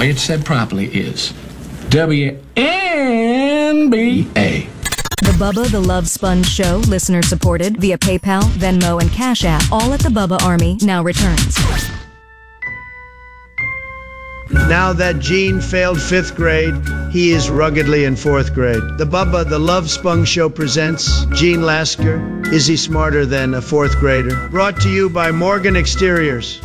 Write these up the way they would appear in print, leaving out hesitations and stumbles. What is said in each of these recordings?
way it's said properly is WNBA. The Bubba the Love Sponge Show, listener supported via PayPal, Venmo, and Cash App, all at the Bubba Army, now returns. Now that Gene failed 5th grade, he is ruggedly in 4th grade. The Bubba the Love Sponge Show presents Gene Lasker, Is He Smarter Than a 4th Grader? Brought to you by Morgan Exteriors.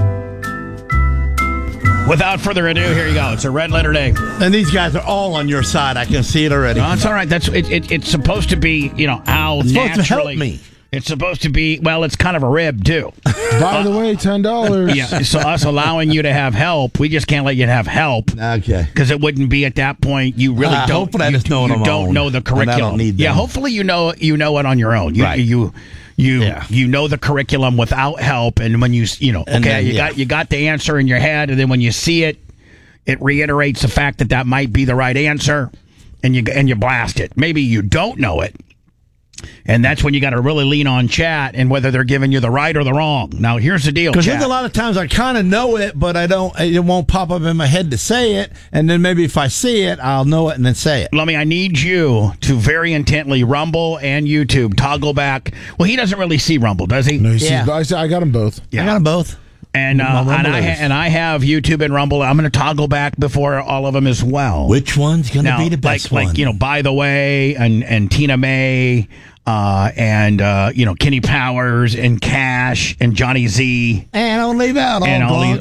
Without further ado, here you go. It's a red letter day. And these guys are all on your side. I can see it already. No, it's all right. It's supposed to be, how it's naturally. Supposed to help me. It's supposed to be, well, it's kind of a rib, too. By the way, $10. Yeah, so us allowing you to have help, we just can't let you have help. Okay. Because it wouldn't be at that point. You really don't. Hopefully I just know it on my don't own, know the curriculum. and I don't need them. Yeah, hopefully you know it on your own. Right. You know the curriculum without help, and when you got the answer in your head, and then when you see it, it reiterates the fact that might be the right answer, and you blast it. Maybe you don't know it, and that's when you got to really lean on chat and whether they're giving you the right or the wrong. Now, here's the deal, because there's a lot of times I kind of know it, but it won't pop up in my head to say it, and then maybe if I see it, I'll know it and then say it. Lummy, I need you to very intently, Rumble and YouTube, toggle back. Well, he doesn't really see Rumble, does he? No, I got them both. Yeah. I got them both. And I have YouTube and Rumble. I'm going to toggle back before all of them as well. Which one's going to be the best one? By the way, and Tina May, and Kenny Powers and Cash and Johnny Z, and I'll leave out all these,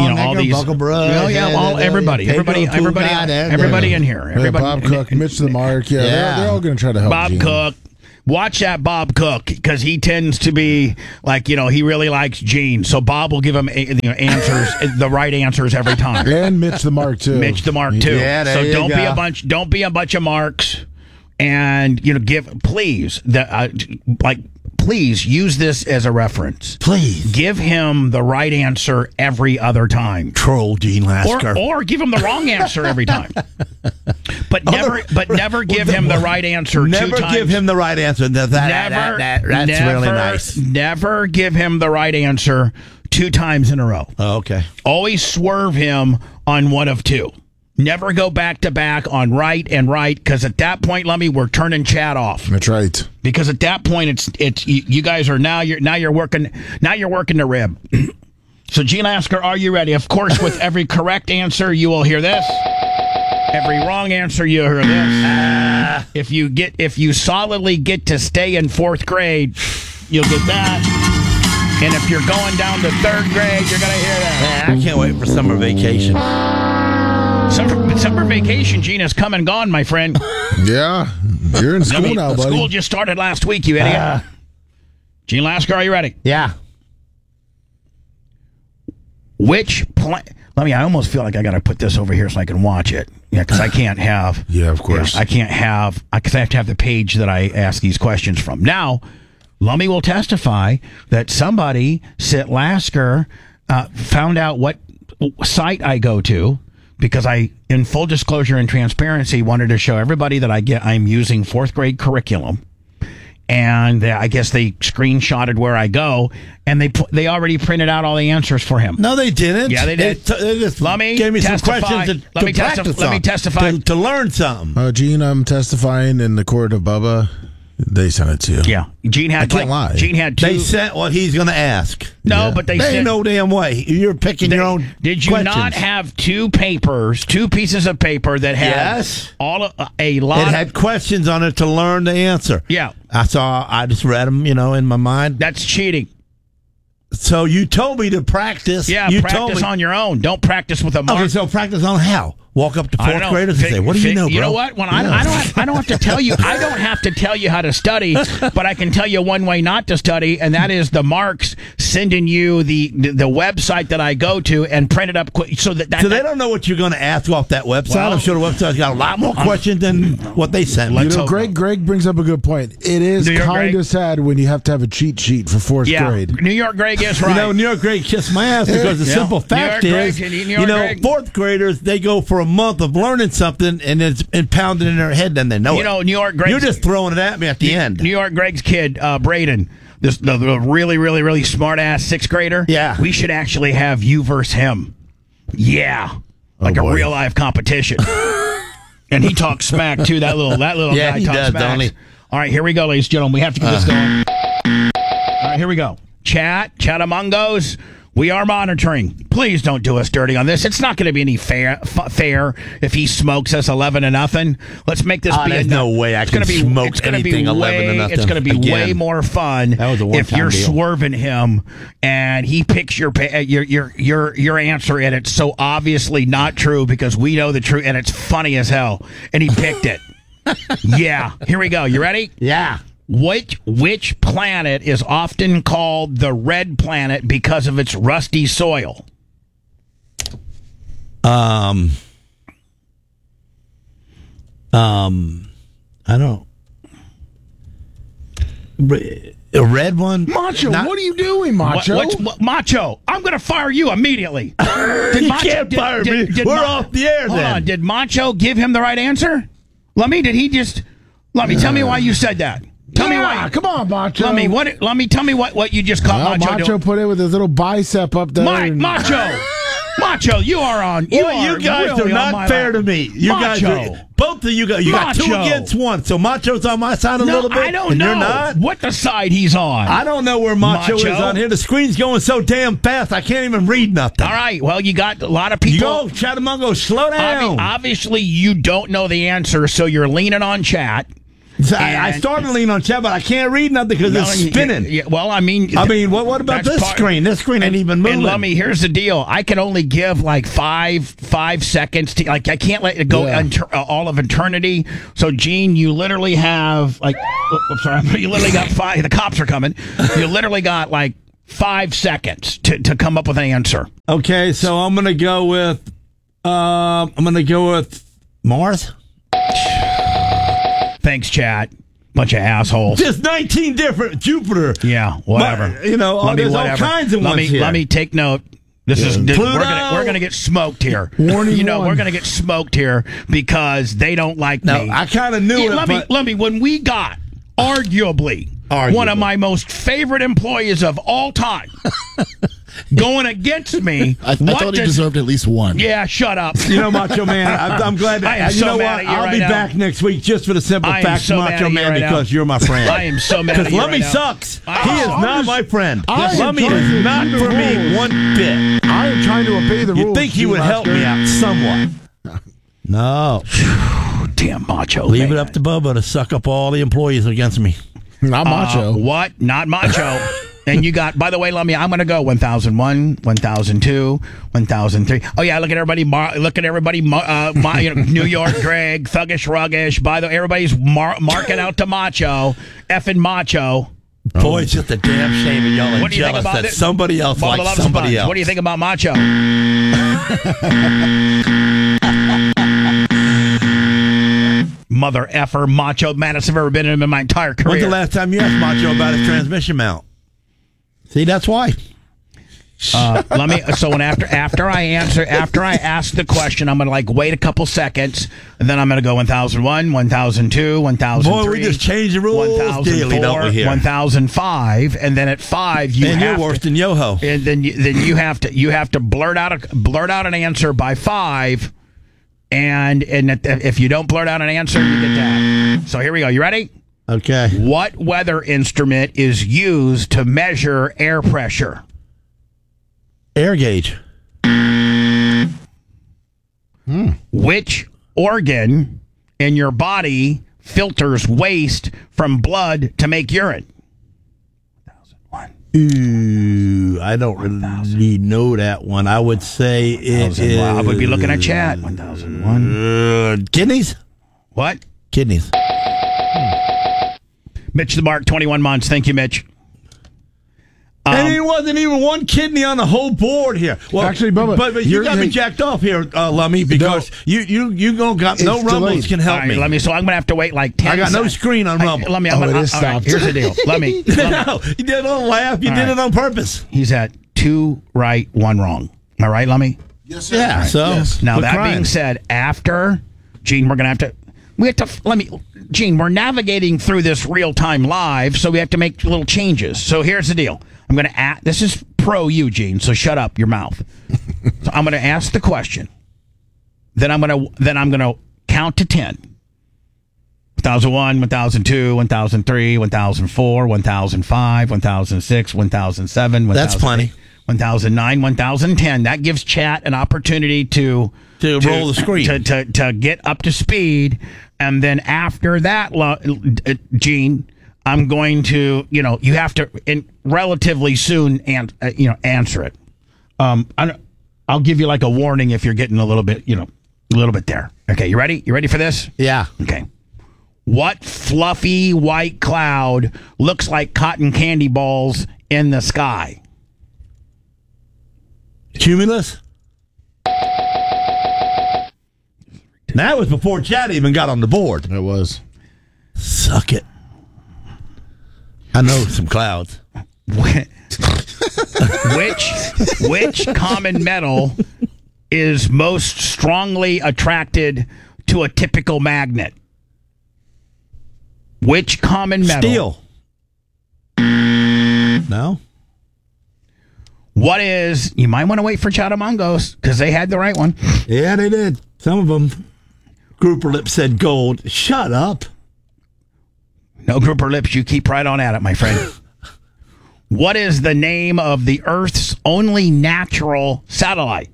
everybody in here, everybody. Bob Cook, Mitch the Mark, they're all going to try to help. Bob Gene. Cook. Watch that Bob Cook, because he tends to be he really likes Gene. So Bob will give him answers, the right answers every time. And Mitch the Mark too. Yeah, so don't be a bunch of marks, and please use this as a reference. Please give him the right answer every other time. Troll Gene Lasker, or give him the wrong answer every time. But never give him the right answer. Never 2 times. give him the right answer. That's really nice. Never give him the right answer 2 times in a row. Oh, okay. Always swerve him on one of 2. Never go back to back on right and right, because at that point, Lummy, we're turning chat off. That's right. Because at that point, it's you guys are you're working the rib. So, Gene Lasker, are you ready? Of course, with every correct answer, you will hear this. Every wrong answer, you hear this. If you solidly get to stay in 4th grade, you'll get that. And if you're going down to 3rd grade, you're gonna hear that. I can't wait for summer vacation. Summer vacation, Gene, has come and gone, my friend. Yeah, you're in school now, buddy. School just started last week, you idiot. Gene Lasker, are you ready? Yeah. I almost feel like I got to put this over here so I can watch it. Yeah, because I can't have. Yeah, of course. I can't have, because I have to have the page that I ask these questions from. Now, Lummy will testify that somebody, Sit Lasker, found out what site I go to, because I, in full disclosure and transparency, wanted to show everybody that I'm using 4th grade curriculum. And I guess they screenshotted where I go, and they already printed out all the answers for him. No, they didn't. Yeah, they did. They just gave me some questions to practice Let me testify. To learn something. Gene, I'm testifying in the court of Bubba. They sent it to you. Yeah. Gene had, I can't lie. Gene had 2. They sent what he's going to ask. No, but they ain't no damn way. You're picking your own Did you questions. not have 2 pieces of paper that had a lot? It had questions on it to learn the answer. Yeah. I just read them, in my mind. That's cheating. So you told me to practice. Yeah, practice on your own. Don't practice with a mark. Okay, so practice on how? Walk up to 4th graders and say, "What do you know, bro?" You know what? When I don't have to tell you. I don't have to tell you how to study, but I can tell you one way not to study, and that is the marks sending you the website that I go to and print it up quick, so they don't know what you're going to ask off that website. Well, I'm sure the website's got a lot more questions than what they sent me. Greg brings up a good point. It is kind of sad when you have to have a cheat sheet for 4th grade. New York Greg is right. New York Greg kissed my ass, because the simple fact is, 4th graders, they go for a month of learning something, and it's impounded in their head, then they know it. New York Greg. You're just throwing it at me at the end. New York Greg's kid, Braden, the really, really, really smart ass 6th grader. Yeah. We should actually have you versus him. Yeah. like a real life competition. And he talks smack too. That little guy he talks does, smack. don't he? All right, here we go, ladies and gentlemen. We have to get this going. All right, here we go. Chatamungos. We are monitoring. Please don't do us dirty on this. It's not going to be any fair if he smokes us 11-0. Let's make this be there's no way I can smoke anything 11-0. It's going to be way more fun if you're deal. swerving him and he picks your answer and it's so obviously not true because we know the truth and it's funny as hell and he picked it. Yeah. Here we go. You ready? Yeah. Which planet is often called the red planet because of its rusty soil? I don't. A red one? Macho, what are you doing, Macho? What, Macho, I'm going to fire you immediately. You can't fire me. We're off the air hold then. on. Did Macho give him the right answer? Let me tell me why you said that. Tell me why. Come on, Macho. Tell me tell me what you just caught Macho doing. Put it with his little bicep up there. Macho, you are on. You guys really are not fair to me. You guys are, both of you guys. You got 2 against 1. So Macho's on my side a little bit. I don't know. You're not? What the side he's on. I don't know where Macho is on here. The screen's going so damn fast, I can't even read nothing. All right. Well, you got a lot of people. You go, Chatamungo, slow down. Obviously, you don't know the answer, so you're leaning on chat. I started leaning on chat, but I can't read nothing because it's spinning. Yeah, well, I mean, what about this screen? This screen ain't even moving. And let me. Here's the deal. I can only give like five seconds to I can't let it go all of eternity. So, Gene, you literally have I'm sorry. You literally got 5. The cops are coming. You literally got like 5 seconds to come up with an answer. Okay, so I'm gonna go with Mars. Thanks, chat. Bunch of assholes. Just 19 different Jupiter. Yeah, whatever. There's all kinds of ones here. Let me take note. We're gonna get smoked here. Warning we're gonna get smoked here because they don't like me. I kind of knew it. Let me. When we got arguably one of my most favorite employees of all time going against me. I thought he deserved at least 1. Yeah, shut up. Macho Man, I'm glad that I'll be back next week just for the simple fact, Macho Man, because you're my friend. I am so mad at you Lummy sucks. He is not my friend. Lummy is not for me one bit. I am trying to obey the rules. You'd think he would help me out somewhat. No. Damn Macho. Leave it up to Bubba to suck up all the employees against me. Not Macho. What? Not Macho. And you got, by the way, Lummy, I'm going to go 1001, 1002, 1003. Oh, yeah, look at everybody. New York, Greg, Thuggish, Ruggish. By the way, everybody's marking out to Macho. Effing Macho. Boy, it's just a damn shame that y'all are jealous that somebody else likes somebody else. What do you think about Macho? Mother effer, Macho, maddest I've ever been in my entire career. When's the last time you asked Macho about his transmission mount? See, that's why. Let me. So after I ask the question, I'm gonna wait a couple seconds, and then I'm gonna go 1001, 1002, 1003. Boy, we just change the rules daily, don't we? Here 1005, and then at 5 you're worse than Yoho. And then you have to blurt out an answer by 5, and if you don't blurt out an answer, you get that. So here we go. You ready? Okay. What weather instrument is used to measure air pressure? Air gauge. Which organ in your body filters waste from blood to make urine? 1001. Ooh, I don't really know that one. I would say it is... I would be looking at chat. 1001. Kidneys? What? Kidneys. Mitch the Mark, 21 months. Thank you, Mitch. And it wasn't even one kidney on the whole board here. Well, actually, Bubba, but you got me jacked off here, Lummy, because you don't got no Rumbles can help me. Let me. So I'm gonna have to wait 10 seconds. I got no screen on Rumble. Let me. Here's the deal. Let me. No, you did it on laugh. You did it on purpose. He's at 2 right, 1 wrong. Am I right, Lummy? Yes, sir. Yeah. So now that being said, after Gene, we're gonna have to. Gene, we're navigating through this real time live, so we have to make little changes. So here's the deal. I'm going to this is pro you, Gene, so shut up your mouth. So I'm going to ask the question. then I'm gonna count to 10. 1001, 1002, 1003, 1004, 1005, 1006, 1007. That's plenty. 1009, 1010. That gives chat an opportunity to roll the screen, to get up to speed, and then after that, Gene, I'm going to, you have to relatively soon answer it. I'll give you like a warning if you're getting a little bit there. Okay, you ready? You ready for this? Yeah. Okay. What fluffy white cloud looks like cotton candy balls in the sky? Cumulus? That was before Chad even got on the board. It was. Suck it. I know some clouds. Which common metal is most strongly attracted to a typical magnet? Which common metal? Steel. No. What is? You might want to wait for Chatamongos because they had the right one. Yeah, they did. Some of them. Grouper Lips said gold. Shut up. No Grouper Lips. You keep right on at it, my friend. What is the name of the Earth's only natural satellite?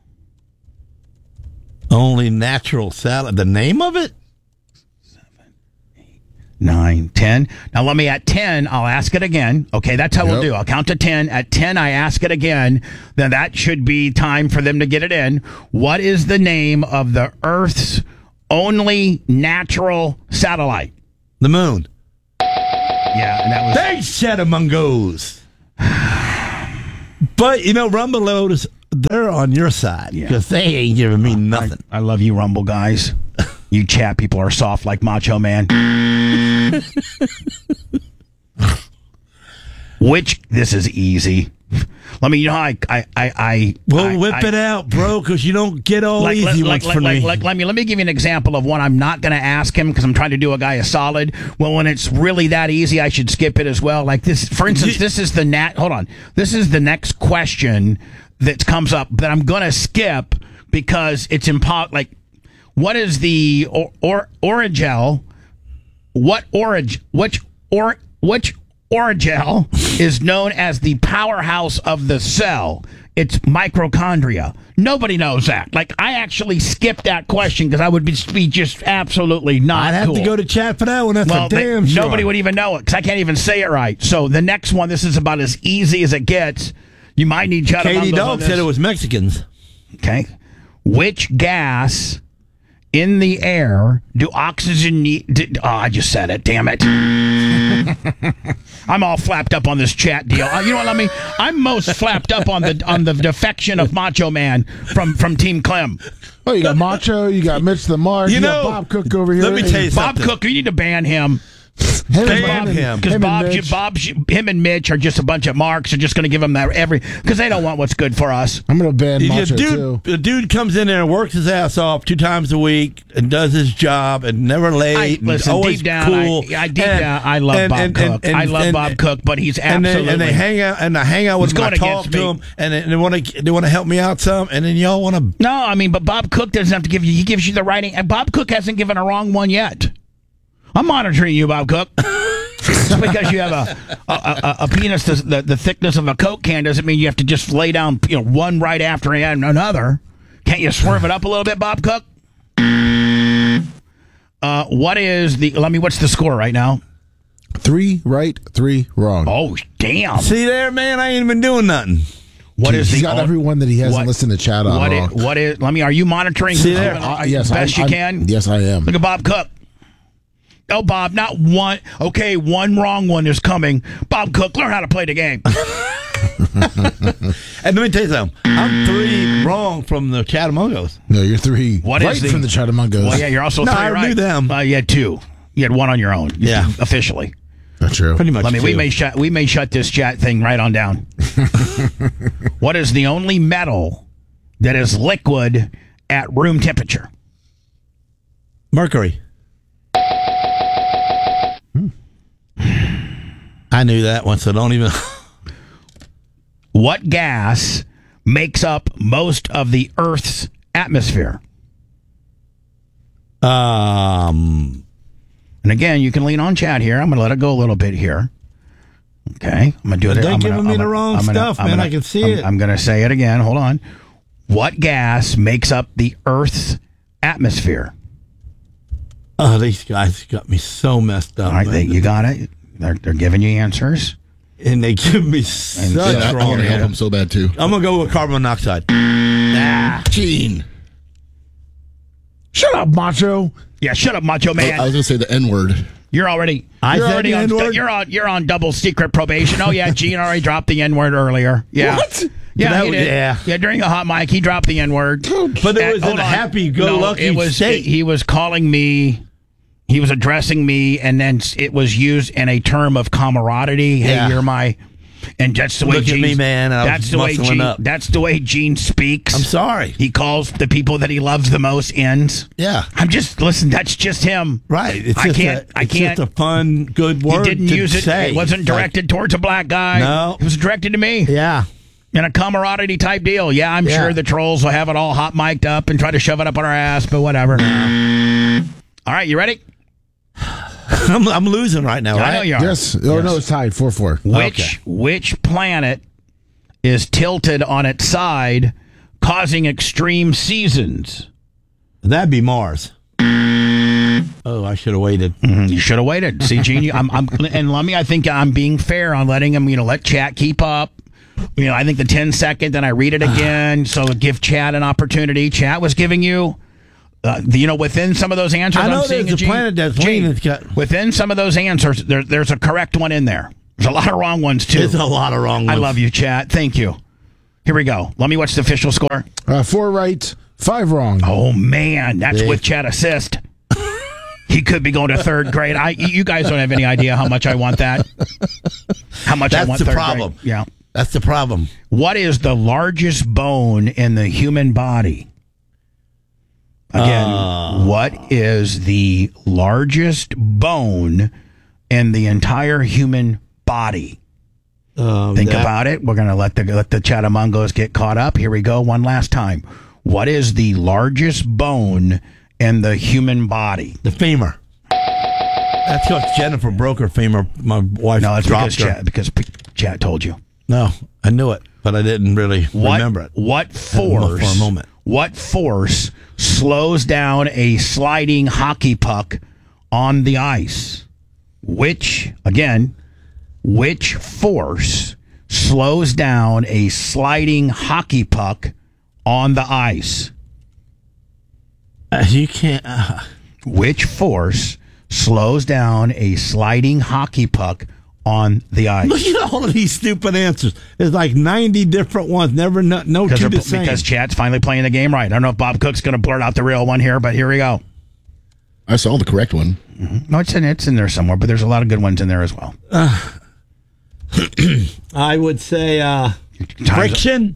Only natural satellite. The name of it? 9, 10. Now let me at 10, I'll ask it again. Okay, that's how we'll do. I'll count to 10. At 10, I ask it again. Then that should be time for them to get it in. What is the name of the Earth's only natural satellite? The moon. Yeah, and that was... Thanks, Chatamongos. But, Rumble Loaders, they're on your side because they ain't giving me nothing. I love you, Rumble guys. You chat people are soft like Macho Man. This is easy. Let me, whip it out, bro, because you don't get all easy ones for me. Let me give you an example of one I'm not going to ask him because I'm trying to do a guy a solid. Well, when it's really that easy, I should skip it as well. Like this, for instance, this is This is the next question that comes up that I'm going to skip because it's impossible. What is the Oragel? Which Oragel is known as the powerhouse of the cell? It's mitochondria. Nobody knows that. I actually skipped that question because I would be just absolutely not. I'd have to go to chat for that one. That's for damn sure. Nobody would even know it because I can't even say it right. So the next one, this is about as easy as it gets. You might need Chatamongos. Katie Dog said it was Mexicans. Okay. Which gas in the air do oxygen need? I just said it. Damn it. I'm all flapped up on this chat deal. You know what? I'm most flapped up on the defection of Macho Man from Team Clem. Oh, you got Macho, you got Mitch the Mark, you got Bob Cook over here. Let me tell you something. Bob Cook, you need to ban him. Because him and Mitch are just a bunch of marks. They're just going to give him that because they don't want what's good for us. I'm going to ban Macho too. The dude comes in there and works his ass off 2 times a week and does his job and never late. Always deep down, cool. I love Bob Cook. I love Bob Cook, but he's absolutely. And they hang out and I hang out with him. I talk to him and they want to help me out some. And then y'all want to. No, but Bob Cook doesn't have to give you. He gives you the writing. And Bob Cook hasn't given a wrong one yet. I'm monitoring you, Bob Cook. Just because you have a penis the thickness of a Coke can doesn't mean you have to just lay down one right after another. Can't you swerve it up a little bit, Bob Cook? What's the score right now? 3 right, 3 wrong. Oh, damn. See there, man, I ain't been doing nothing. He's got everyone that he hasn't listened to chat on. Are you monitoring? See there? Yes, best you can? Yes, I am. Look at Bob Cook. Oh, Bob, not one. Okay, one wrong one is coming. Bob Cook, learn how to play the game. And let me tell you something. I'm 3 wrong from the Chatamongos. No, you're 3 from the Chatamongos. Well, yeah, you're also 3 right. I knew them. You had 2. You had 1 on your own. Yeah. Officially. That's true. Pretty much. We may shut this chat thing right on down. What is the only metal that is liquid at room temperature? Mercury. I knew that one, so don't even. What gas makes up most of the Earth's atmosphere? And again, you can lean on chat here. I'm going to let it go a little bit here. Okay, I'm going to do it. They're giving me the wrong stuff, man. I can see it. I'm going to say it again. Hold on. What gas makes up the Earth's atmosphere? Oh, these guys got me so messed up. All right, you got it. They're giving you answers. And they give me such I wrong want to help them so bad, too. I'm going to go with carbon monoxide. Gene. Shut up, Macho. Yeah, shut up, Macho Man. I was going to say the N-word. You're already on double secret probation. Oh yeah, Gene already dropped the N-word earlier. Yeah. What? Yeah, he did. Yeah, during a hot mic, he dropped the N-word. But it was in a happy-go-lucky state. He was calling me. He was addressing me, and then it was used in a term of camaraderie. Hey, you're my. And that's the way Look at me, man. That's the way Gene speaks. I'm sorry. He calls the people that he loves the most ins. Yeah. Listen, that's just him. Right. I can't. It's just a fun, good word. He didn't use it. It wasn't directed towards a black guy. No. It was directed to me. Yeah. In a camaraderie type deal. Yeah, I'm sure the trolls will have it all hot mic'd up and try to shove it up on our ass, but whatever. All right, you ready? I'm losing right now, right? I know you are. Yes. Oh, no, it's tied 4-4. Which planet is tilted on its side, causing extreme seasons? That'd be Mars. Oh, I should have waited. You should have waited. See, Gene, and Lummy, I think I'm being fair on letting him, let chat keep up. I think the 10-second, then I read it again, so give chat an opportunity. Chat was giving you... within some of those answers, I know I'm seeing there's a planet that's leaning. Within some of those answers, there's a correct one in there. There's a lot of wrong ones, too. There's a lot of wrong ones. I love you, chat. Thank you. Here we go. Let me watch the official score. 4 right, 5 wrong. Oh, man. That's with chat assist. He could be going to third grade. You guys don't have any idea how much I want that. How much I want That's the third problem. grade. Yeah. That's the problem. What is the largest bone in the human body? Again, what is the largest bone in the entire human body? Think about it. We're going to let the Chatamongos get caught up. Here we go one last time. What is the largest bone in the human body? The femur. That's because Jennifer broke her femur. My wife dropped her. Because chat told you. No, I knew it, but I didn't really remember it. What force? For a moment. What force slows down a sliding hockey puck on the ice? Which force slows down a sliding hockey puck on the ice? You can't. Which force slows down a sliding hockey puck on the ice? Look at all of these stupid answers. There's like 90 different ones. Never no two the same. Because chat's finally playing the game right. I don't know if Bob Cook's going to blurt out the real one here, but here we go. I saw the correct one. Mm-hmm. No, it's in there somewhere, but there's a lot of good ones in there as well. I would say friction.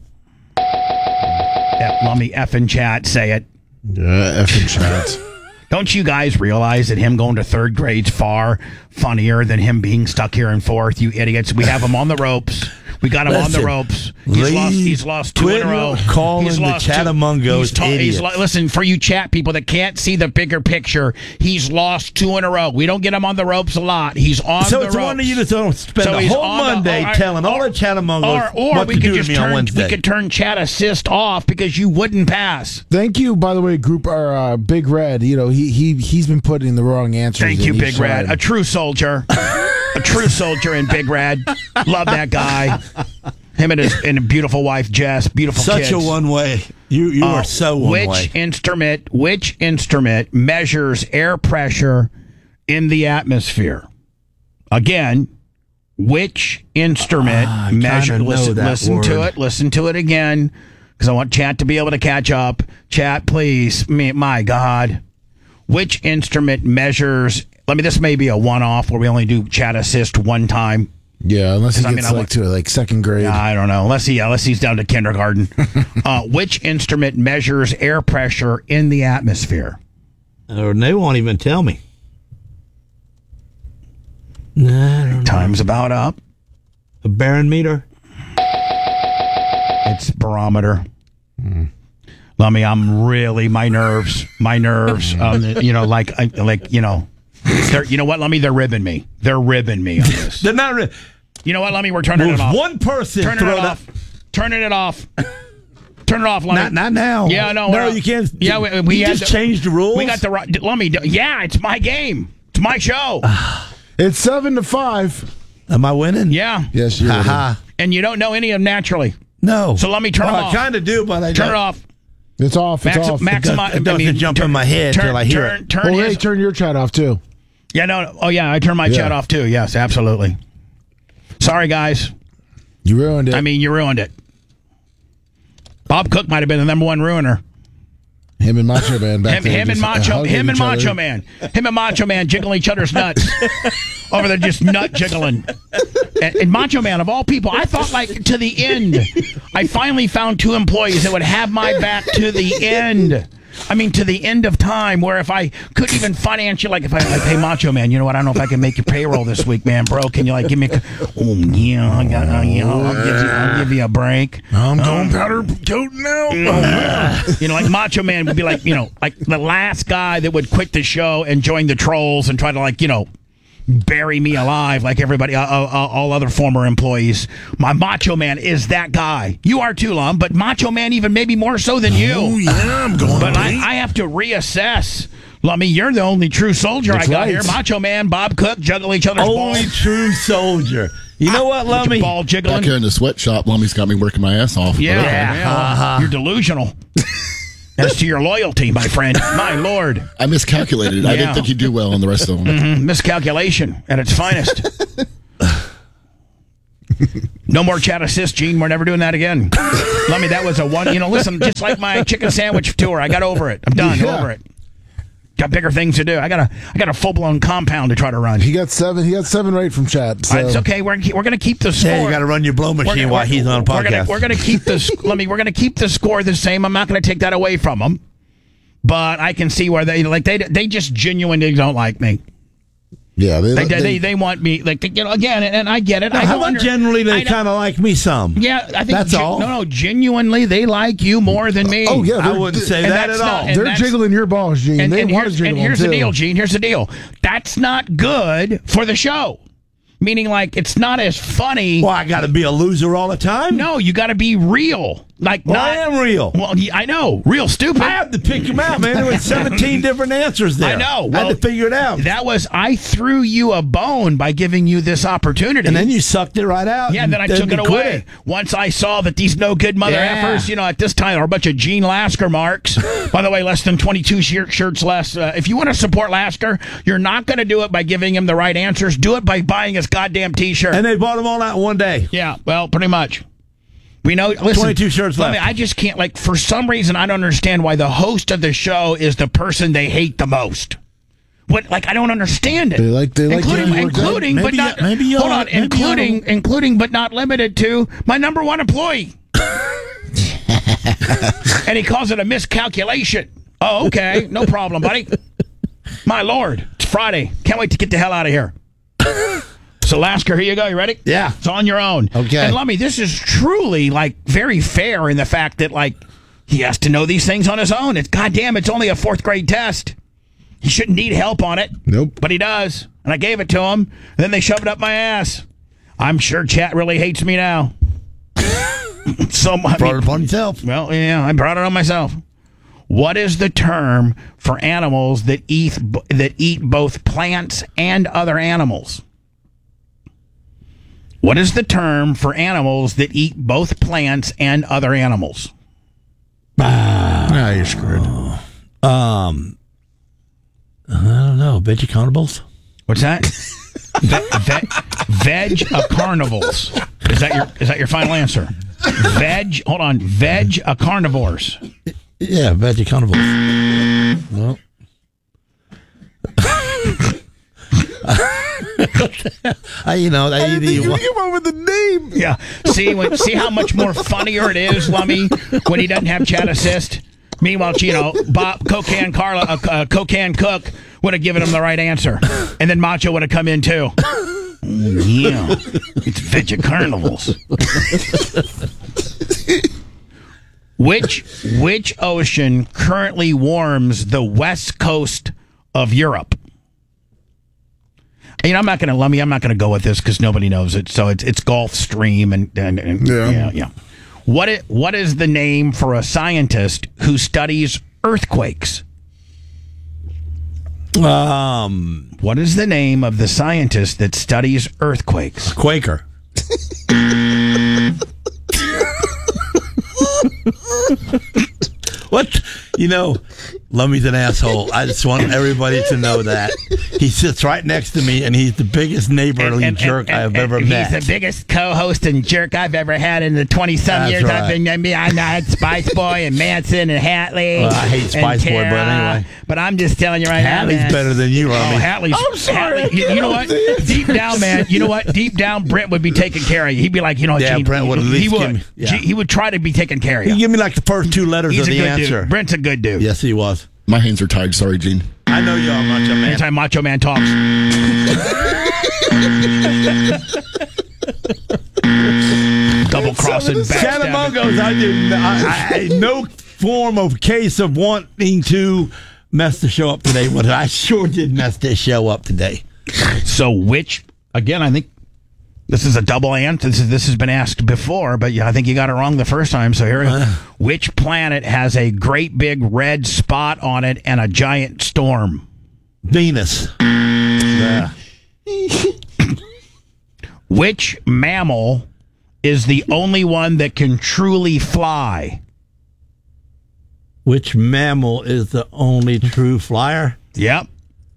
Let me effing chat say it. Yeah, effing chat. Don't you guys realize that him going to third grade's far funnier than him being stuck here in fourth? You idiots. We have him on the ropes. We got him on the ropes. He's lost 2 in a row. Calling the Chatamongos idiots. Listen, for you chat people that can't see the bigger picture, he's lost 2 in a row. We don't get him on the ropes a lot. He's on the ropes. So it's one of you that don't spend the whole Monday telling all the Chatamongos what to do to me on Wednesday. We could turn chat assist off because you wouldn't pass. Thank you, by the way, group. Our Big Red. He's been putting the wrong answers. Thank you, Big Red. A true soldier. A true soldier in Big Red. Love that guy. Him and his beautiful wife Jess. Beautiful kids. Such a one way. You are so one way. Which instrument measures air pressure in the atmosphere? Again, which instrument measures? Listen to it. Listen to it again, because I want chat to be able to catch up. Chat, please. My God. Which instrument measures? This may be a one-off where we only do chat assist one time. Yeah, unless he gets to second grade. I don't know. Unless he's down to kindergarten. Which instrument measures air pressure in the atmosphere? They won't even tell me. Time's about up. A barometer? It's barometer. Lummy, I'm really my nerves. You know, you know what, Lummy? They're ribbing me. They're ribbing me on this. They're not. You know what, Lummy? We're turning it off. One person turning it off. Turning it off. Turn it off, Lummy. Not now. Yeah, no, you can't. Yeah, we just changed the rules. We got the right. Lummy, yeah, it's my game. It's my show. It's 7-5. Am I winning? Yeah. Yes, you're winning. And you don't know any of them naturally. No. So let me turn it off. I kind of do, but I turn don't. it off. It's off. It's off. It doesn't jump in my head until I hear it. Turn your chat off too. Yeah, no. Oh, yeah, I turned my chat off too. Yes, absolutely. Sorry, guys. You ruined it. I mean, you ruined it. Bob Cook might have been the number one ruiner. Him and Macho Man back there. Him and Macho Man jiggling each other's nuts. Over there just nut jiggling. And Macho Man, of all people, I thought like to the end. I finally found 2 employees that would have my back to the end. I mean, to the end of time, where if I couldn't even financially, like if I pay Macho Man, you know what? I don't know if I can make your payroll this week, man, bro. Can you like give me a, oh, yeah, I'll give you a break. I'm going powder coat now. You know, like Macho Man would be like, you know, like the last guy that would quit the show and join the trolls and try to like, you know, bury me alive like everybody, all other former employees. My Macho Man is that guy. You are too, Lum, but Macho Man even maybe more so than you. Oh, yeah, I'm going. But I have to reassess. Lummy, you're the only true soldier I got here. Macho Man, Bob Cook, juggle each other's balls. Only true soldier. You know what, Lummy? Ball jiggling. Back here in the sweatshop, Lummy's got me working my ass off. Yeah. You're delusional. As to your loyalty, my friend. My Lord. I miscalculated. I didn't think you'd do well on the rest of them. Mm-hmm. Miscalculation at its finest. No more chat assist, Gene. We're never doing that again. Lummy, that was a one. You know, listen, just like my chicken sandwich tour, I got over it. I'm done. Over it. Got bigger things to do. I got a full blown compound to try to run. He got 7 right from chat. So. It's okay. We're gonna keep the score. Yeah, you got to run your blow machine while he's on a podcast. We're gonna keep this. Lummy, we're gonna keep the score the same. I'm not gonna take that away from them. But I can see where they just genuinely don't like me. Yeah, they want me like, you know, again, and I get it. How about generally they kind of like me some? Yeah, I think that's all. No, genuinely they like you more than me. Oh yeah, I wouldn't say that at all. They're jiggling your balls, Gene. And here's the deal, Gene. Here's the deal. That's not good for the show. Meaning, like, it's not as funny. Well, I got to be a loser all the time? No, you got to be real. Like, I am real. Well, I know. Real stupid. I have to pick them out, man. There were 17 different answers there. I know. I had to figure it out. I threw you a bone by giving you this opportunity. And then you sucked it right out. Yeah, then I took it away. Once I saw that these no good mother effers, you know, at this time are a bunch of Gene Lasker marks. By the way, less than 22 shirts less. If you want to support Lasker, you're not going to do it by giving him the right answers. Do it by buying his goddamn T-shirt. And they bought them all out in one day. Yeah, well, pretty much. We know. Listen, 22 shirts left. I just can't. Like, for some reason, I don't understand why the host of the show is the person they hate the most. What? Like, I don't understand it. They like including, but not. Hold on, including, but not limited to my number one employee. And he calls it a miscalculation. Oh, okay, no problem, buddy. My Lord, it's Friday. Can't wait to get the hell out of here. So, Lasker, here you go. You ready? Yeah. It's on your own. Okay. And Lummy, this is truly, like, very fair in the fact that, like, he has to know these things on his own. It's only a 4th grade test. He shouldn't need help on it. Nope. But he does. And I gave it to him. And then they shoved it up my ass. I'm sure chat really hates me now. Brought it upon yourself. Well, yeah, I brought it on myself. What is the term for animals that eat both plants and other animals? What is the term for animals that eat both plants and other animals? You're screwed. I don't know. Veggie-carnivals? What's that? Veg-carnivals. Is that your final answer? Veg-carnivores. Yeah, veggie-carnivals. Well. You came up with the name. Yeah. See how much more funnier it is, Lummy, when he doesn't have chat assist. Meanwhile, Bob Cocan Cook would have given him the right answer, and then Macho would have come in too. Yeah, it's veggie carnivals. Which ocean currently warms the west coast of Europe? I'm not going to go with this because nobody knows it. So it's Gulf Stream and yeah. What is the name for a scientist who studies earthquakes? What is the name of the scientist that studies earthquakes? Quaker. What? Lummy's an asshole. I just want everybody to know that. He sits right next to me, and he's the biggest neighborly jerk I've ever met. He's the biggest co-host and jerk I've ever had in the 20-some years right. I've been. I had Spice Boy and Manson and Hatley. Well, I hate Spice Boy, but anyway. But I'm just telling you right now, Hatley's better than you, Lummy. Oh, Hatley's. I'm sorry. Hatley, you know what? Deep down, man. You know what? Deep down, Brent would be taking care of you. He'd be like, Gene, Brent would at least he would. give me. Yeah. He would try to be taking care of you. He'd give me like the first two letters He's of the a good answer. Dude. Brent's a good dude. Yes, he was. My hands are tied. Sorry, Gene. I know you are, Macho Man. Anytime Macho Man talks. Double crossing, Scaramongos, I no form of case of wanting to mess the show up today, but I sure did mess this show up today. So again, I think this is a double answer. This has been asked before, but I think you got it wrong the first time. So here we go. Which planet has a great big red spot on it and a giant storm? Venus. Yeah. Which mammal is the only one that can truly fly? Which mammal is the only true flyer? Yep.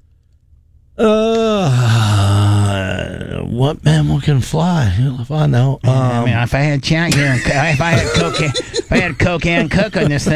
What mammal can fly? If I know. If I had chat here, if I had cocaine cook on this thing.